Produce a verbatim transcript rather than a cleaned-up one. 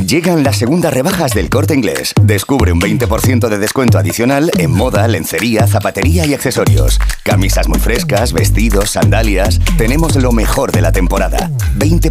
Llegan las segundas rebajas del Corte Inglés. Descubre un veinte por ciento de descuento adicional en moda, lencería, zapatería y accesorios. Camisas muy frescas, vestidos, sandalias. Tenemos lo mejor de la temporada. veinte